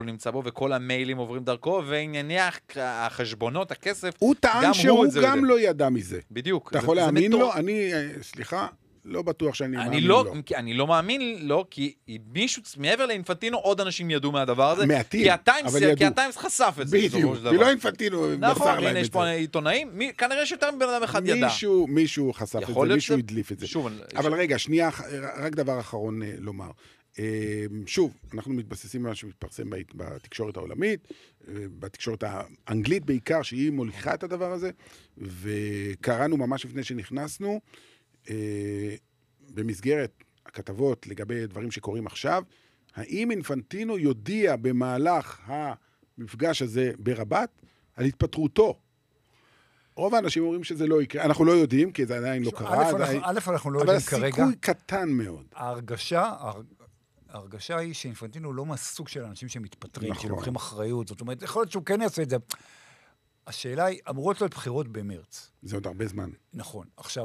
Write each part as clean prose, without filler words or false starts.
נמצא בו, וכל המיילים עוברים דרכו, וענייני החשבונות, הכסף, הוא טען שהוא גם לא ידע מזה. בדיוק. אתה יכול להאמין לו? אני, סליחה, לא בטוח שאני מאמין לו. אני לא מאמין לו, כי מישהו, מעבר לאינפנטינו, עוד אנשים ידעו מהדבר הזה. מעטים, אבל ידעו. כי הטיימס חשף את זה. בדיוק, ולא אינפנטינו מסר להם את זה. נכון, הנה יש פה עיתונאים, כנראה שיותר מבן אדם אחד ידע. מישהו חשף את זה, מישהו הדליף את זה. אבל רגע, שנייה, רק דבר אחרון לומר. שוב, אנחנו מתבססים על מה שמתפרסם בתקשורת העולמית, בתקשורת האנגלית בעיקר, שהיא מוליכה את הדבר הזה, וקראנו ממש לפני שנכנסנו, במסגרת הכתבות לגבי דברים שקורים עכשיו, האם אינפנטינו יודיע במהלך המפגש הזה ברבת על התפטרותו? רוב האנשים אומרים שזה לא יקרה, אנחנו לא יודעים, כי זה עדיין לא קרה. א', אנחנו לא יודעים כרגע. אבל הסיכוי קטן מאוד. ההרגשה היא שאינפנטינו לא מהסוג של אנשים שמתפטרים, שלוקחים אחריות, זאת אומרת, יכול להיות שהוא כן יעשה את זה. השאלה היא, אמורות להיות בחירות במרץ. זה עוד הרבה זמן. נכון. עכשיו,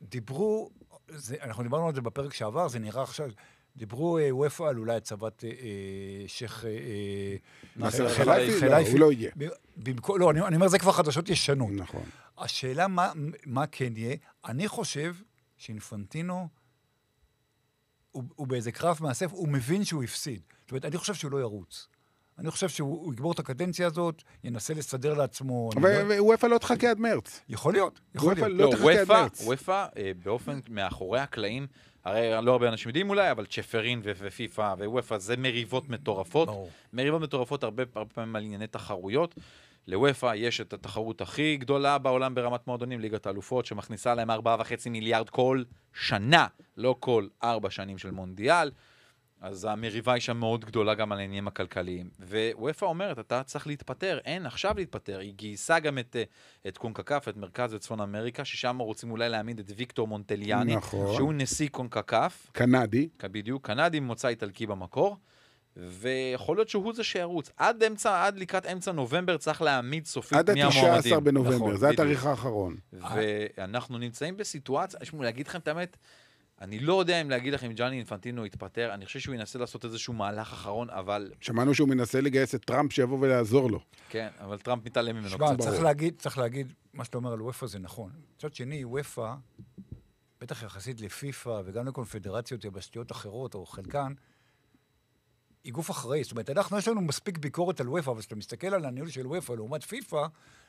אנחנו דיברנו על זה בפרק שעבר, זה נראה עכשיו, דיברו וופא על אולי הצבת שייך נאסר חלייפי, הוא לא יהיה. לא, אני אומר, זה כבר חדשות ישנות. נכון. השאלה מה כן יהיה, אני חושב שאינפנטינו, הוא באיזה קרב מאסף, הוא מבין שהוא הפסיד. זאת אומרת, אני חושב שהוא לא ירוץ. אני חושב שהוא יגבור את הקדנציה הזאת, ינסה לסדר לעצמו. אבל וופא לא תחכה עד מרץ. יכול להיות. וופא לא תחכה עד מרץ. וופא, באופן מאחורי הקלעים, הרי לא הרבה אנשים יודעים אולי, אבל צ'פרין ופיפה ווופא זה מריבות מטורפות. מריבות מטורפות הרבה פעמים על ענייני תחרויות. לוופא יש את התחרות הכי גדולה בעולם ברמת מועדונים, ליגת האלופות, שמכניסה להם 4.5 מיליארד כל שנה, לא כל 4 שנים של מונדיאל. אז המריבה היא שם מאוד גדולה גם על העניינים הכלכליים. ווופא אומרת, אתה צריך להתפטר, אין עכשיו להתפטר. היא גייסה גם את קונקקף, את מרכז וצפון אמריקה, ששם רוצים אולי להעמיד את ויקטור מונטליאני, נכון. שהוא נשיא קונקקף. קנדי. בדיוק, קנדי ממוצא איטלקי במקור. ויכול להיות שהוא זה שירוץ. עד לקראת אמצע נובמבר צריך להעמיד סופית מי המועמדים. עד ה-19 בנובמבר, נכון, זה התאריך האחרון. ואנחנו נמצאים בסיטואציה, יש לי להגיד לכם את האמת, אני לא יודע אם להגיד לכם ג'אני אינפנטינו יתפטר, אני חושב שהוא ינסה לעשות איזשהו מהלך אחרון, אבל... שמענו שהוא מנסה לגייס את טראמפ שיבוא ולעזור לו. כן, אבל טראמפ מתעלם ממנו. שמע, צריך להגיד, מה שאתה אומר על וופא זה נכון. מצד שני, וופא, בטח יחסית לפיפה וגם לקונפדרציות יבשתיות אחרות או חלקן, היא גוף אחראי. זאת אומרת, יש לנו מספיק ביקורת על וופא, אבל כשאתה מסתכל על הניהול של וופא לעומת פיפה,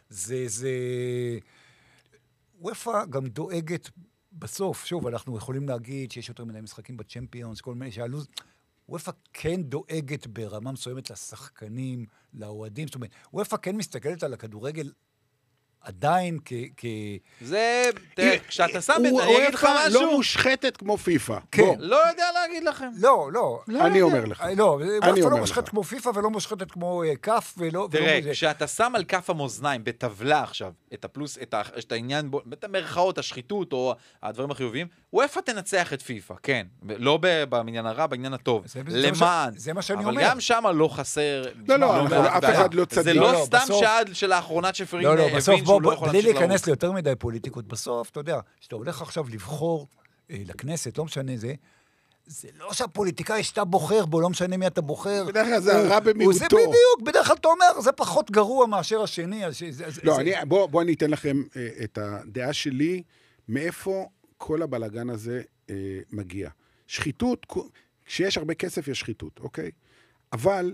וופא גם דואגת בסוף. שוב, אנחנו יכולים להגיד שיש יותר מדי משחקים בצ'מפיונס, כל מיני שהלוז. וופא כן דואגת ברמה מסוימת לשחקנים, לאוהדים. זאת אומרת, וופא כן מסתכלת על הכדורגל עדיין זה, תראה, כשאתה שם את... אני אגיד לך משהו. לא מושחתת כמו פיפה. כן. לא יודע להגיד לכם. לא. אני אומר לך. לא, וופא לא מושחת כמו פיפה ולא מושחתת כמו כף ולא... תראה, כשאתה שם על כף המאזניים בטבלה עכשיו, את הפלוס, את העניין, את המרכאות, השחיתות או הדברים החיוביים, וופא תנצח את פיפה, כן. לא בעניין הרע, בעניין הטוב. למען. זה מה שאני אומר. אבל גם שם לא חסר... לא, אף אחד לא צדיק. זה לא סתם שעד של האחרונה שפרין הבין בלי להיכנס ליותר מדי פוליטיקות בסוף, אתה יודע, שאתה הולך עכשיו לבחור לכנסת, לא משנה זה לא שהפוליטיקאי שאתה בוחר בו, לא משנה מי אתה בוחר. בדרך כלל זה הרע במיעוטו. זה בדיוק, בדרך כלל אתה אומר, זה פחות גרוע מאשר השני. לא, בוא אני אתן לכם את הדעה שלי, מאיפה כל הבלגן הזה מגיע. שחיתות, כשיש הרבה כסף יש שחיתות, אוקיי? אבל...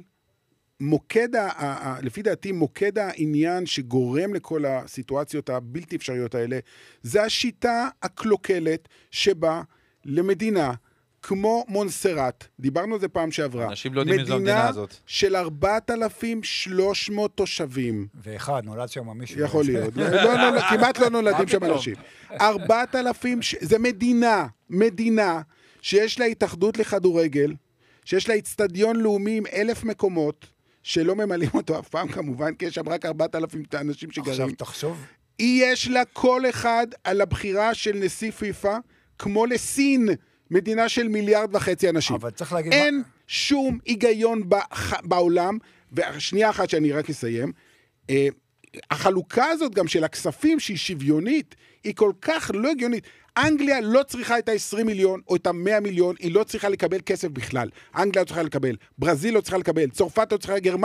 לפי דעתי, מוקד העניין שגורם לכל הסיטואציות הבלתי אפשריות האלה, זה השיטה הקלוקלת שבה למדינה כמו מונסרט, דיברנו על זה פעם שעברה, אנשים לא יודעים איזו המדינה הזאת. מדינה של 4,300 תושבים. ואחד, נולד שם מישהו. יכול להיות. כמעט לא נולדים שם אנשים. 4,000, זה מדינה שיש לה התאחדות לכדורגל, שיש לה אצטדיון לאומי עם 1,000 מקומות, שלא ממלאים אותו אף פעם כמובן, כי יש שם רק 4,000 אנשים שגרים. עכשיו תחשוב. יש לה כל אחד על הבחירה של נשיא פיפה, כמו לסין, מדינה של 1.5 מיליארד אנשים. אבל צריך להגיד... אין שום היגיון בעולם, והשנייה אחת שאני רק אסיים, החלוקה הזאת גם של הכספים שהיא שוויונית, היא כל כך לא הגיונית. אנגליה לא צריכה את ה-20 מיליון או את ה-100 מיליון, היא לא צריכה לקבל כסף בכלל. אנגליה לא צריכה לקבל, ברזיל לא צריכה לקבל, צרפת לא צריכה,